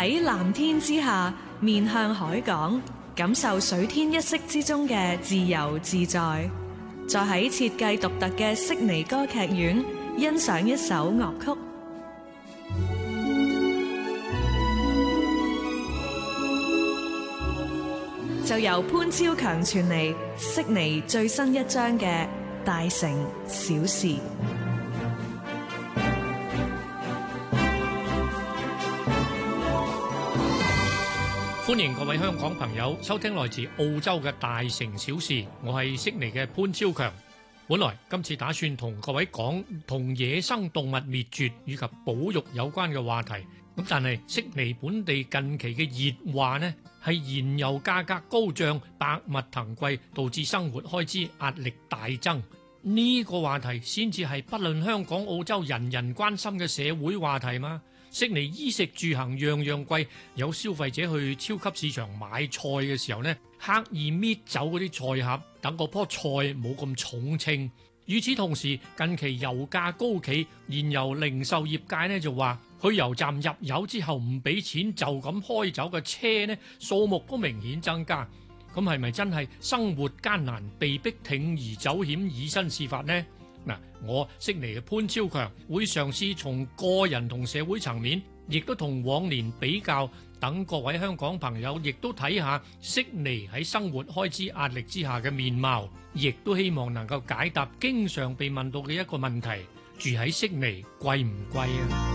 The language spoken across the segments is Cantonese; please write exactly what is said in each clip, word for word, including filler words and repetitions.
喺藍天之下面向海港，感受水天一色之中嘅自由自在。再喺設計獨特嘅悉尼歌劇院欣賞一首樂曲，就由潘超強傳嚟悉尼最新一章嘅大城小事。 歡迎各位香港朋友收聽來自澳洲嘅大城小事，我係悉尼嘅潘超強。本來今次打算同各位講同野生動物滅絕以及保育有關嘅話題，咁但係悉尼本地近期嘅熱話呢，係燃油價格高漲、百物騰貴，導致生活開支壓力大增。呢個話題先至係不論香港、澳洲人人關心嘅社會話題嘛。悉尼衣食住行樣樣貴，有消費者去超級市場買菜嘅時候呢，刻意搣走嗰啲菜盒，等嗰棵菜冇咁重稱。與此同時，近期油價高企，燃油零售業界呢就話，去油站入油之後唔俾錢就咁開走嘅車呢，數目都明顯增加。咁係咪真係生活艱難，被逼鋌而走險，以身試法呢？嗱，我悉尼嘅潘超強會嘗試從個人同社會層面，亦都同往年比較，等各位香港朋友亦都睇下悉尼喺生活開支壓力之下嘅面貌，亦都希望能夠解答經常被問到嘅一個問題：住喺悉尼貴唔貴啊？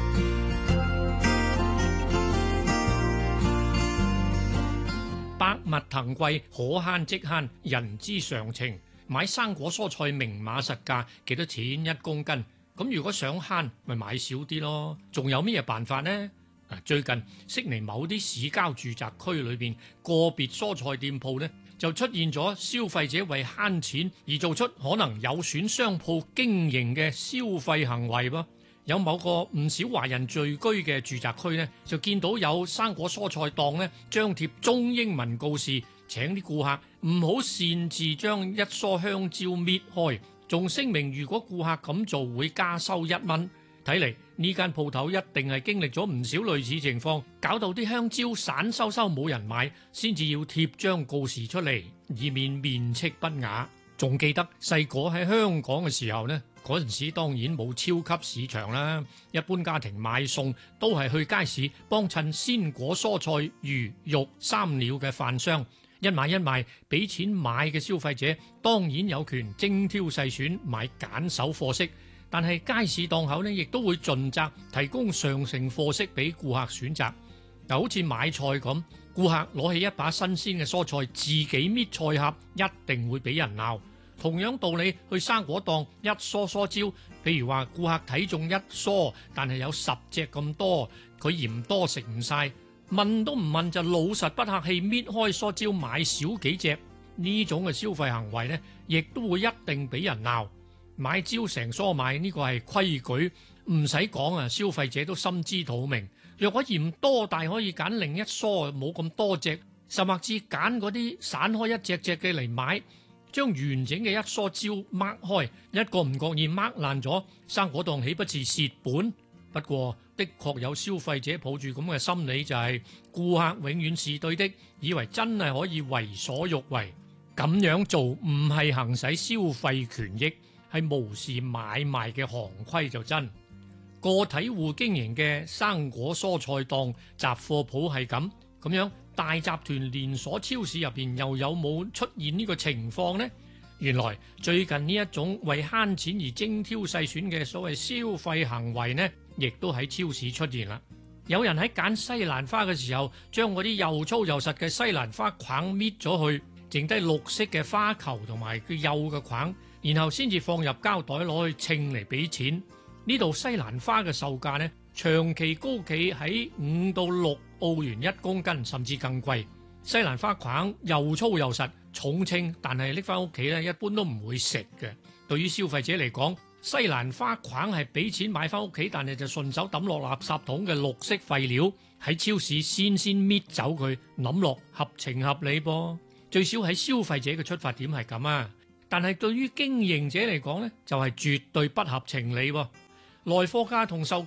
百物騰貴，可慳即慳，人之常情。買生果蔬菜明碼實價，幾多錢一公斤？咁如果想慳，咪買少啲咯。仲有咩辦法呢？最近悉尼某啲市郊住宅區裏邊個別蔬菜店鋪呢，就出現咗消費者為慳錢而做出可能有損商鋪經營嘅消費行為噃。有某個唔少華人聚居嘅住宅區呢，就見到有生果蔬菜檔呢，張貼中英文告示，請啲顧客唔好擅自將一梳香蕉搣開，仲聲明如果顧客咁做會加收一蚊。睇嚟呢間鋪頭一定係經歷咗唔少類似情況，搞到啲香蕉散收收冇人買，先至要貼張告示出嚟，以免面斥不雅。仲記得細個喺香港嘅時候呢，嗰陣時當然冇超級市場啦，一般家庭買餸都係去街市幫襯鮮果蔬菜、魚肉三料嘅販商。一買一賣，俾錢買嘅消費者當然有權精挑細選買揀手貨色，但係街市檔口呢亦都會盡責提供上乘貨色俾顧客選擇。嗱，好似買菜咁，顧客攞起一把新鮮嘅蔬菜自己搣菜盒，一定會俾人鬧。同樣道理，去生果檔一梳梳蕉，譬如話顧客睇中一梳，但係有十隻咁多，佢嫌多食唔晒，問都唔問就老實不客氣搣開梳蕉買少幾隻，呢種嘅消費行為呢，亦都會一定俾人鬧。買蕉成梳買呢個係規矩，唔使講啊，消費者都心知肚明。若果嫌多，但可以揀另一梳冇咁多隻，甚或至揀嗰啲散開一隻隻嘅嚟買。將完整嘅一梳蕉剝開，一個唔覺意剝爛咗，生果檔豈不是蝕本？不過的確有消費者抱住咁嘅心理，就係顧客永遠是對的，以為真係可以為所欲為。咁樣做唔係行使消費權益，係無視買賣嘅行規就真。個體戶經營嘅生果蔬菜檔雜貨鋪係咁咁樣。大集團連鎖超市入邊又有冇出現呢個情況呢？原來最近呢一種為慳錢而精挑細選嘅所謂消費行為呢，亦都喺超市出現啦。有人喺揀西蘭花嘅時候，將嗰啲又粗又實嘅西蘭花梗搣咗去，剩低綠色嘅花球同埋佢幼嘅梗，然後先至放入膠袋攞去稱嚟俾錢。呢度西蘭花嘅售價呢，長期高企喺五到六澳元一公斤，甚至更貴。西蘭花梗又粗又實，重稱，但係拎翻屋企咧，一般都唔會食嘅。對於消費者嚟講，西蘭花梗係俾錢買翻屋企，但係就順手抌落垃圾桶嘅綠色廢料，喺超市先先搣走佢，諗落合情合理噃。最少喺消費者嘅出發點係咁啊，但係對於經營者嚟講呢，就係絕對不合情理喎。來貨價同售價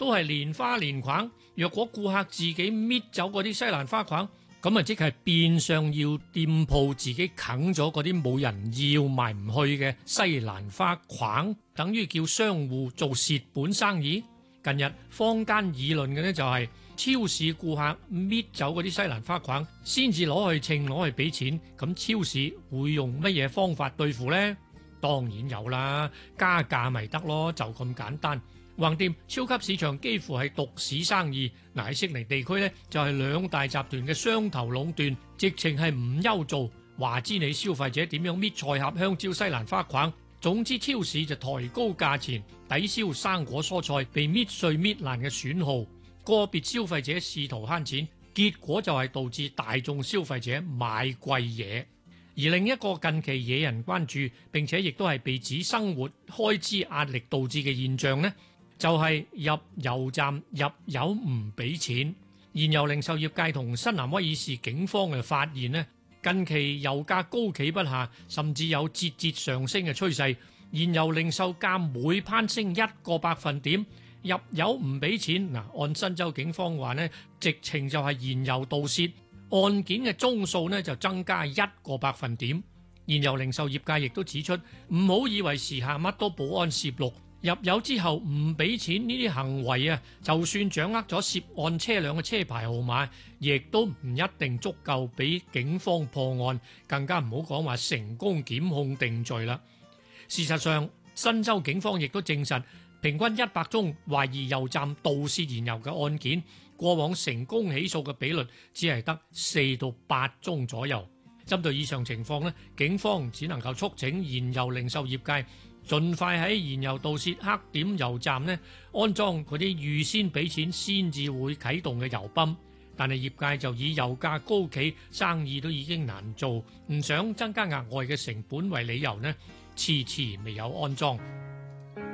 都係連花連框。若果顧客自己搣走嗰啲西蘭花框，咁啊即係變相要店鋪自己啃咗嗰啲冇人要賣唔去嘅西蘭花框，等於叫商戶做蝕本生意。近日坊間議論嘅呢就係超市顧客搣走嗰啲西蘭花框，先至攞去稱攞去俾錢，咁超市會用乜嘢方法對付呢？當然有啦，加價咪得咯，就咁簡單。橫掂超級市場幾乎係獨市生意，嗱喺悉尼地區呢，就係兩大集團嘅雙頭壟斷，直情係唔憂做，話知你消費者點樣搣菜盒、香蕉、西蘭花框。總之超市就抬高價錢，抵消生果蔬菜被搣碎搣爛嘅損耗。個別消費者試圖慳錢，結果就係導致大眾消費者買貴嘢。而另一個近期惹人關注並且亦都係被指生活開支壓力導致嘅現象呢，就係入油站入油唔俾錢。燃油零售業界同新南威爾士警方嘅發現呢，近期油價高企不下，甚至有節節上升嘅趨勢。燃油零售價每攀升一個百分點，入油唔俾錢。嗱，按新州警方話呢，直情就係燃油盜竊案件嘅宗數呢就增加一個百分點。燃油零售業界亦都指出，唔好以為時下乜都保安攝錄，入油之後唔俾錢呢啲行為啊，就算掌握咗涉案車輛嘅車牌號碼，亦都唔一定足夠俾警方破案，更加唔好講話成功檢控定罪啦。事實上，新州警方亦都證實，平均一百宗懷疑油站盜竊燃油嘅案件，過往成功起訴嘅比率只係得四到八宗左右。針對以上情況呢，警方只能夠促請燃油零售業界盡快喺燃油盜竊黑點油站呢安裝嗰啲預先俾錢先至會啟動嘅油泵。但係業界就以油價高企，生意都已經難做，唔想增加額外嘅成本為理由呢，遲遲未有安裝。